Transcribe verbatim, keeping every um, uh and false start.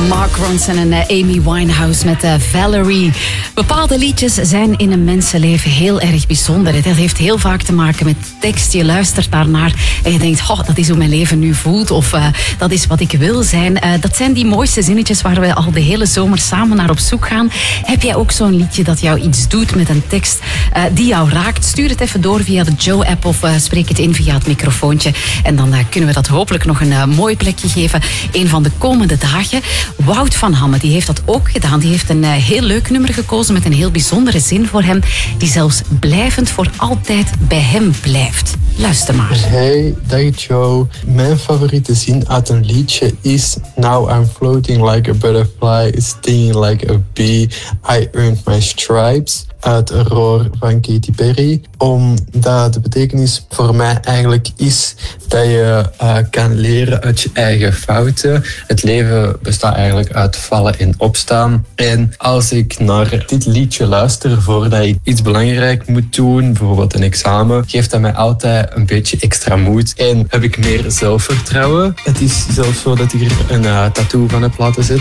Mark Ronson en uh, Amy Winehouse met uh, Valerie. Bepaalde liedjes zijn in een mensenleven heel erg bijzonder. Dat heeft heel vaak te maken met tekst. Je luistert daarnaar en je denkt, oh, dat is hoe mijn leven nu voelt. Of uh, dat is wat ik wil zijn. Uh, dat zijn die mooiste zinnetjes waar we al de hele zomer samen naar op zoek gaan. Heb jij ook zo'n liedje dat jou iets doet met een tekst uh, die jou raakt? Stuur het even door via de Joe-app of uh, spreek het in via het microfoontje. En dan uh, kunnen we dat hopelijk nog een uh, mooi plekje geven. Een van de komende dagen. Wout van Hamme, die heeft dat ook gedaan. Die heeft een uh, heel leuk nummer gekozen met een heel bijzondere zin voor hem. Die zelfs blijvend voor altijd bij hem blijft. Luister maar. Hey, dag Joe. Mijn favoriete zin uit een liedje is: Now I'm floating like a butterfly, stinging like a bee. I earned my stripes. Uit Roar van Katy Perry. Omdat de betekenis voor mij eigenlijk is dat je uh, kan leren uit je eigen fouten. Het leven bestaat eigenlijk uit vallen en opstaan. En als ik naar dit liedje luister voordat ik iets belangrijk moet doen, bijvoorbeeld een examen, geeft dat mij altijd een beetje extra moed en heb ik meer zelfvertrouwen. Het is zelfs zo dat ik er een uh, tattoo van heb laten zetten.